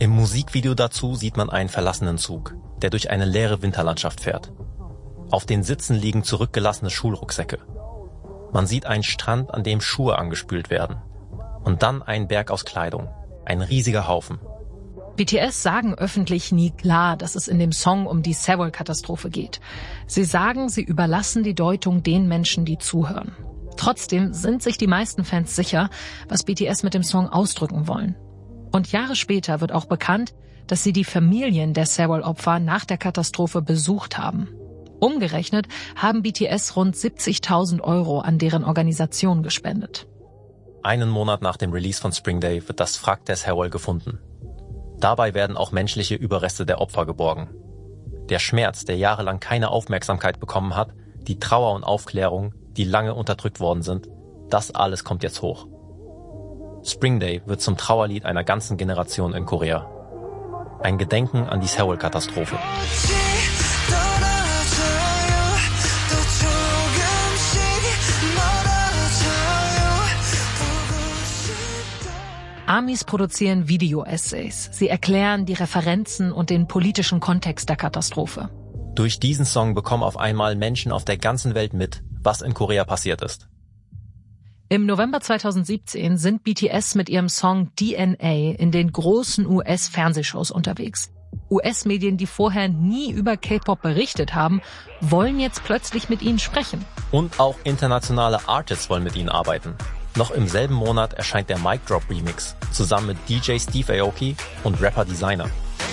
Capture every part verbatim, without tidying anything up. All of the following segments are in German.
Im Musikvideo dazu sieht man einen verlassenen Zug, der durch eine leere Winterlandschaft fährt. Auf den Sitzen liegen zurückgelassene Schulrucksäcke. Man sieht einen Strand, an dem Schuhe angespült werden. Und dann einen Berg aus Kleidung. Ein riesiger Haufen. B T S sagen öffentlich nie klar, dass es in dem Song um die Sewol-Katastrophe geht. Sie sagen, sie überlassen die Deutung den Menschen, die zuhören. Trotzdem sind sich die meisten Fans sicher, was B T S mit dem Song ausdrücken wollen. Und Jahre später wird auch bekannt, dass sie die Familien der Sewol-Opfer nach der Katastrophe besucht haben. Umgerechnet haben B T S rund siebzigtausend Euro an deren Organisation gespendet. Einen Monat nach dem Release von Spring Day wird das Wrack der Sewol gefunden. Dabei werden auch menschliche Überreste der Opfer geborgen. Der Schmerz, der jahrelang keine Aufmerksamkeit bekommen hat, die Trauer und Aufklärung, die lange unterdrückt worden sind, das alles kommt jetzt hoch. Spring Day wird zum Trauerlied einer ganzen Generation in Korea. Ein Gedenken an die Sewol-Katastrophe. Amis produzieren Video-Essays. Sie erklären die Referenzen und den politischen Kontext der Katastrophe. Durch diesen Song bekommen auf einmal Menschen auf der ganzen Welt mit, was in Korea passiert ist. Im November zweitausendsiebzehn sind B T S mit ihrem Song D N A in den großen U S-Fernsehshows unterwegs. U S-Medien, die vorher nie über K-Pop berichtet haben, wollen jetzt plötzlich mit ihnen sprechen. Und auch internationale Artists wollen mit ihnen arbeiten. Noch im selben Monat erscheint der Mic Drop Remix, zusammen mit D J Steve Aoki und Rapper Designer.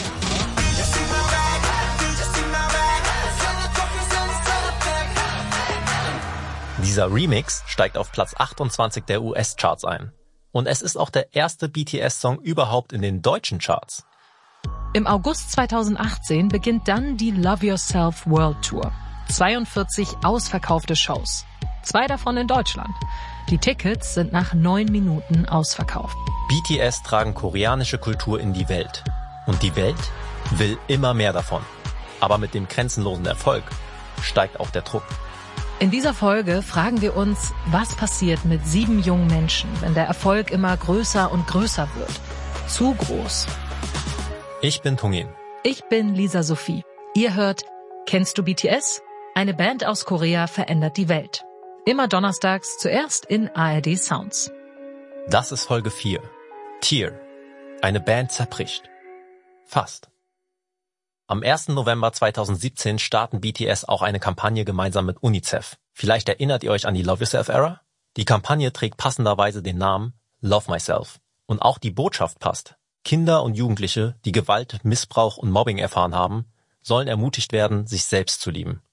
Dieser Remix steigt auf Platz achtundzwanzig der U S-Charts ein. Und es ist auch der erste B T S-Song überhaupt in den deutschen Charts. Im August zweitausendachtzehn beginnt dann die Love Yourself World Tour. zweiundvierzig ausverkaufte Shows. Zwei davon in Deutschland. Die Tickets sind nach neun Minuten ausverkauft. B T S tragen koreanische Kultur in die Welt. Und die Welt will immer mehr davon. Aber mit dem grenzenlosen Erfolg steigt auch der Druck. In dieser Folge fragen wir uns, was passiert mit sieben jungen Menschen, wenn der Erfolg immer größer und größer wird. Zu groß. Ich bin Tungin. Ich bin Lisa Sophie. Ihr hört Kennst du B T S? Eine Band aus Korea verändert die Welt. Immer donnerstags, zuerst in A R D Sounds. Das ist Folge vier. Tear. Eine Band zerbricht. Fast. Am ersten November zweitausendsiebzehn starten B T S auch eine Kampagne gemeinsam mit UNICEF. Vielleicht erinnert ihr euch an die Love Yourself Era? Die Kampagne trägt passenderweise den Namen Love Myself. Und auch die Botschaft passt. Kinder und Jugendliche, die Gewalt, Missbrauch und Mobbing erfahren haben, sollen ermutigt werden, sich selbst zu lieben.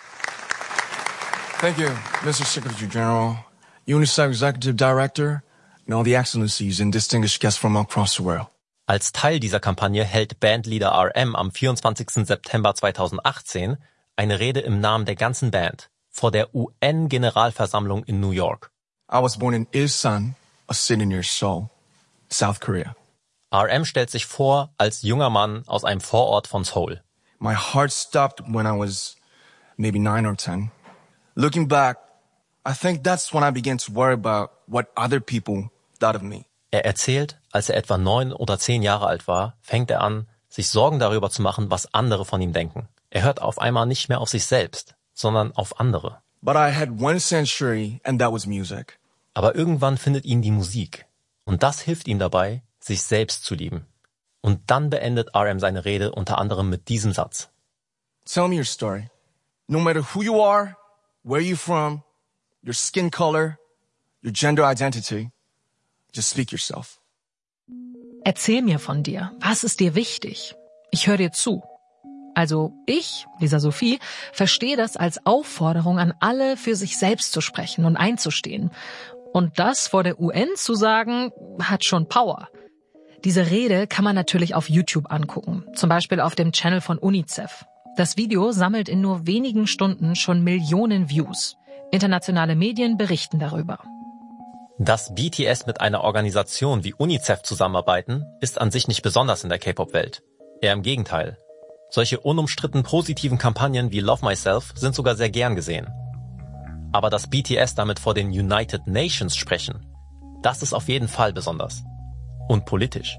Thank you, Mister Secretary General, UNICEF Executive Director, and all the excellencies and distinguished guests from across the world. Als Teil dieser Kampagne hält Bandleader R M am vierundzwanzigsten September zweitausendachtzehn eine Rede im Namen der ganzen Band vor der U N-Generalversammlung in New York. I was born in Ilsan, a city near Seoul, South Korea. R M stellt sich vor als junger Mann aus einem Vorort von Seoul. My heart stopped when I was maybe nine or ten. Looking back, I think that's when I began to worry about what other people thought of me. Er erzählt, als er etwa neun oder zehn Jahre alt war, fängt er an, sich Sorgen darüber zu machen, was andere von ihm denken. Er hört auf einmal nicht mehr auf sich selbst, sondern auf andere. But I had one century and that was music. Aber irgendwann findet ihn die Musik. Und das hilft ihm dabei, sich selbst zu lieben. Und dann beendet R M seine Rede unter anderem mit diesem Satz. Tell me your story. No matter who you are, where you're from, your skin color, your gender identity, just speak yourself. Erzähl mir von dir. Was ist dir wichtig? Ich höre dir zu. Also ich, Lisa Sophie, verstehe das als Aufforderung an alle, für sich selbst zu sprechen und einzustehen. Und das vor der U N zu sagen, hat schon Power. Diese Rede kann man natürlich auf YouTube angucken, zum Beispiel auf dem Channel von UNICEF. Das Video sammelt in nur wenigen Stunden schon Millionen Views. Internationale Medien berichten darüber. Dass B T S mit einer Organisation wie UNICEF zusammenarbeiten, ist an sich nicht besonders in der K-Pop-Welt. Eher im Gegenteil. Solche unumstritten positiven Kampagnen wie Love Myself sind sogar sehr gern gesehen. Aber dass B T S damit vor den United Nations sprechen, das ist auf jeden Fall besonders. Und politisch.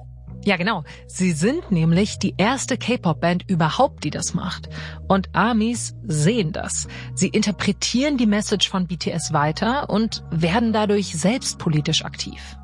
Ja, genau. Sie sind nämlich die erste K-Pop-Band überhaupt, die das macht. Und ARMYs sehen das. Sie interpretieren die Message von B T S weiter und werden dadurch selbst politisch aktiv.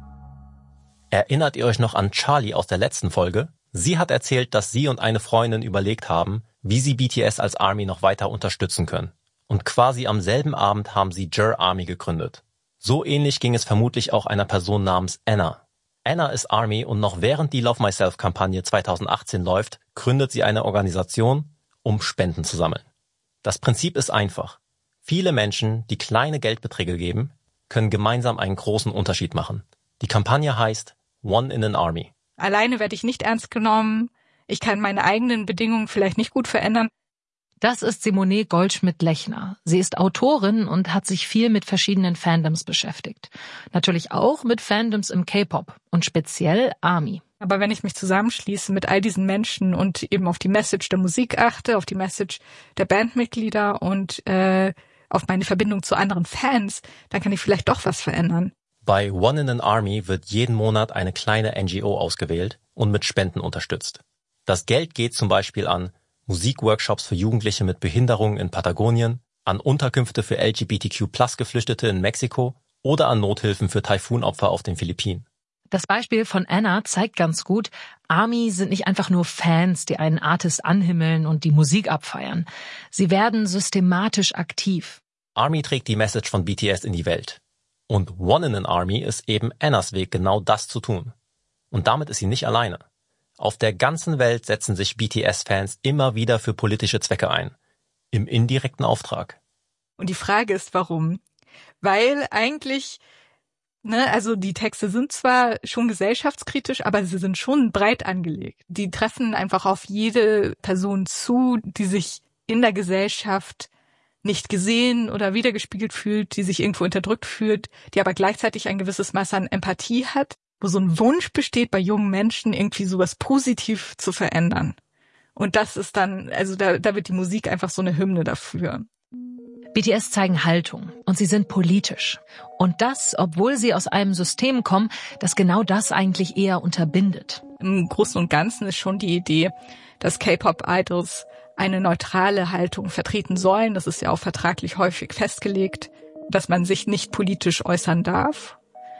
Erinnert ihr euch noch an Charlie aus der letzten Folge? Sie hat erzählt, dass sie und eine Freundin überlegt haben, wie sie B T S als ARMY noch weiter unterstützen können. Und quasi am selben Abend haben sie Jer ARMY gegründet. So ähnlich ging es vermutlich auch einer Person namens Anna. Anna ist ARMY und noch während die Love Myself-Kampagne zweitausendachtzehn läuft, gründet sie eine Organisation, um Spenden zu sammeln. Das Prinzip ist einfach. Viele Menschen, die kleine Geldbeträge geben, können gemeinsam einen großen Unterschied machen. Die Kampagne heißt One in an Army. Alleine werde ich nicht ernst genommen. Ich kann meine eigenen Bedingungen vielleicht nicht gut verändern. Das ist Simone Goldschmidt-Lechner. Sie ist Autorin und hat sich viel mit verschiedenen Fandoms beschäftigt. Natürlich auch mit Fandoms im K-Pop und speziell ARMY. Aber wenn ich mich zusammenschließe mit all diesen Menschen und eben auf die Message der Musik achte, auf die Message der Bandmitglieder und äh, auf meine Verbindung zu anderen Fans, dann kann ich vielleicht doch was verändern. Bei One in an Army wird jeden Monat eine kleine N G O ausgewählt und mit Spenden unterstützt. Das Geld geht zum Beispiel an Musikworkshops für Jugendliche mit Behinderungen in Patagonien, an Unterkünfte für L G B T Q Plus Geflüchtete in Mexiko oder an Nothilfen für Taifunopfer auf den Philippinen. Das Beispiel von Anna zeigt ganz gut, ARMY sind nicht einfach nur Fans, die einen Artist anhimmeln und die Musik abfeiern. Sie werden systematisch aktiv. ARMY trägt die Message von B T S in die Welt. Und One in an Army ist eben Annas Weg, genau das zu tun. Und damit ist sie nicht alleine. Auf der ganzen Welt setzen sich B T S-Fans immer wieder für politische Zwecke ein. Im indirekten Auftrag. Und die Frage ist, warum? Weil eigentlich, ne, also die Texte sind zwar schon gesellschaftskritisch, aber sie sind schon breit angelegt. Die treffen einfach auf jede Person zu, die sich in der Gesellschaft nicht gesehen oder wiedergespiegelt fühlt, die sich irgendwo unterdrückt fühlt, die aber gleichzeitig ein gewisses Maß an Empathie hat, wo so ein Wunsch besteht bei jungen Menschen, irgendwie sowas positiv zu verändern. Und das ist dann, also da, da wird die Musik einfach so eine Hymne dafür. B T S zeigen Haltung und sie sind politisch. Und das, obwohl sie aus einem System kommen, das genau das eigentlich eher unterbindet. Im Großen und Ganzen ist schon die Idee, dass K-Pop-Idols eine neutrale Haltung vertreten sollen. Das ist ja auch vertraglich häufig festgelegt, dass man sich nicht politisch äußern darf.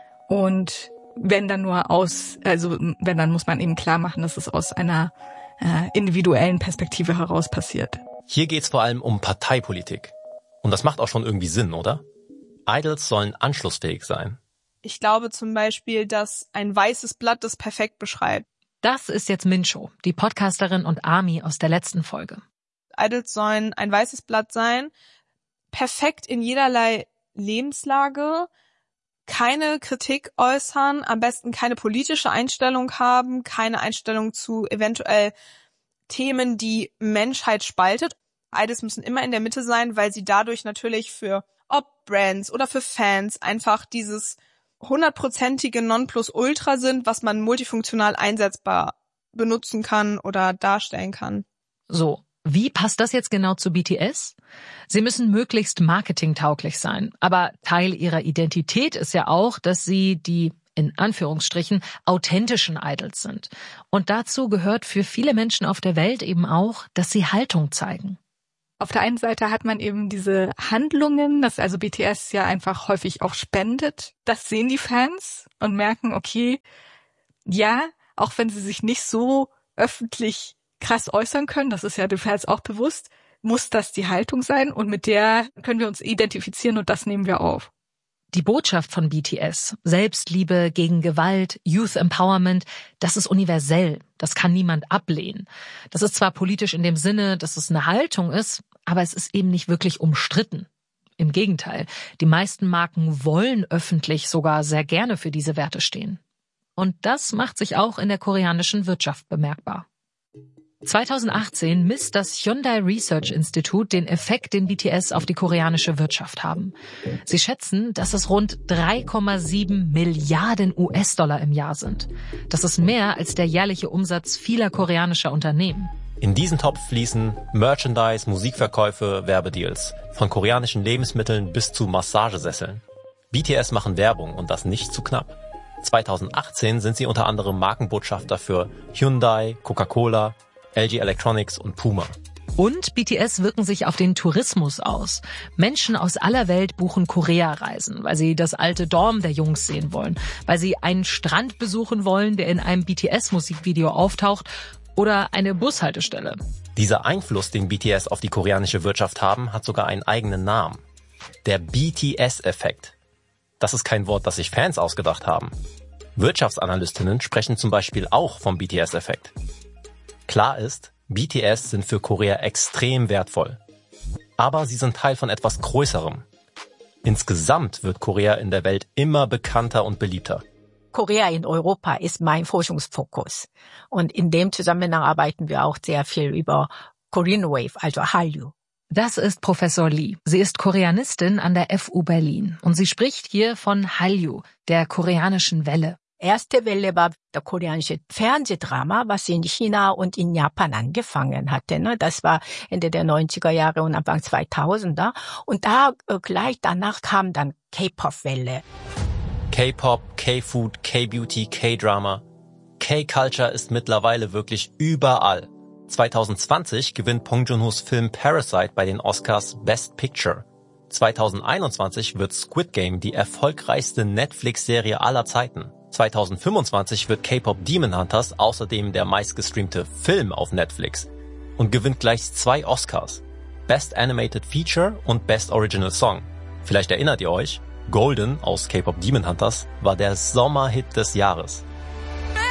Und wenn dann nur aus, also wenn, dann muss man eben klar machen, dass es aus einer äh, individuellen Perspektive heraus passiert. Hier geht's vor allem um Parteipolitik. Und das macht auch schon irgendwie Sinn, oder? Idols sollen anschlussfähig sein. Ich glaube zum Beispiel, dass ein weißes Blatt das perfekt beschreibt. Das ist jetzt Mincho, die Podcasterin und ARMY aus der letzten Folge. Idols sollen ein weißes Blatt sein, perfekt in jederlei Lebenslage, keine Kritik äußern, am besten keine politische Einstellung haben, keine Einstellung zu eventuell Themen, die Menschheit spaltet. Idols müssen immer in der Mitte sein, weil sie dadurch natürlich für ob Brands oder für Fans einfach dieses hundertprozentige Nonplusultra sind, was man multifunktional einsetzbar benutzen kann oder darstellen kann. So, wie passt das jetzt genau zu B T S? Sie müssen möglichst marketingtauglich sein, aber Teil ihrer Identität ist ja auch, dass sie die, in Anführungsstrichen, authentischen Idols sind. Und dazu gehört für viele Menschen auf der Welt eben auch, dass sie Haltung zeigen. Auf der einen Seite hat man eben diese Handlungen, dass also B T S ja einfach häufig auch spendet. Das sehen die Fans und merken, okay, ja, auch wenn sie sich nicht so öffentlich krass äußern können, das ist ja den Fans auch bewusst, muss das die Haltung sein und mit der können wir uns identifizieren und das nehmen wir auf. Die Botschaft von B T S, Selbstliebe gegen Gewalt, Youth Empowerment, das ist universell. Das kann niemand ablehnen. Das ist zwar politisch in dem Sinne, dass es eine Haltung ist, aber es ist eben nicht wirklich umstritten. Im Gegenteil, die meisten Marken wollen öffentlich sogar sehr gerne für diese Werte stehen. Und das macht sich auch in der koreanischen Wirtschaft bemerkbar. zweitausendachtzehn misst das Hyundai Research Institute den Effekt, den B T S auf die koreanische Wirtschaft haben. Sie schätzen, dass es rund drei Komma sieben Milliarden U S-Dollar im Jahr sind. Das ist mehr als der jährliche Umsatz vieler koreanischer Unternehmen. In diesen Topf fließen Merchandise, Musikverkäufe, Werbedeals. Von koreanischen Lebensmitteln bis zu Massagesesseln. B T S machen Werbung und das nicht zu knapp. zweitausendachtzehn sind sie unter anderem Markenbotschafter für Hyundai, Coca-Cola, L G Electronics und Puma. Und B T S wirken sich auf den Tourismus aus. Menschen aus aller Welt buchen Korea-Reisen, weil sie das alte Dorm der Jungs sehen wollen, weil sie einen Strand besuchen wollen, der in einem B T S-Musikvideo auftaucht, oder eine Bushaltestelle. Dieser Einfluss, den B T S auf die koreanische Wirtschaft haben, hat sogar einen eigenen Namen. Der B T S-Effekt. Das ist kein Wort, das sich Fans ausgedacht haben. Wirtschaftsanalystinnen sprechen zum Beispiel auch vom B T S-Effekt. Klar ist, B T S sind für Korea extrem wertvoll. Aber sie sind Teil von etwas Größerem. Insgesamt wird Korea in der Welt immer bekannter und beliebter. Korea in Europa ist mein Forschungsfokus. Und in dem Zusammenhang arbeiten wir auch sehr viel über Korean Wave, also Hallyu. Das ist Professor Lee. Sie ist Koreanistin an der F U Berlin. Und sie spricht hier von Hallyu, der koreanischen Welle. Erste Welle war der koreanische Fernsehdrama, was in China und in Japan angefangen hatte. Das war Ende der neunziger Jahre und Anfang zweitausender. Und da gleich danach kam dann K-Pop-Welle. K-Pop, K-Food, K-Beauty, K-Drama. K-Culture ist mittlerweile wirklich überall. zwanzig zwanzig gewinnt Bong Joon-ho's Film Parasite bei den Oscars Best Picture. zwanzig einundzwanzig wird Squid Game die erfolgreichste Netflix-Serie aller Zeiten. zwanzig fünfundzwanzig wird K-Pop Demon Hunters außerdem der meistgestreamte Film auf Netflix und gewinnt gleich zwei Oscars. Best Animated Feature und Best Original Song. Vielleicht erinnert ihr euch, Golden aus K-Pop Demon Hunters war der Sommerhit des Jahres.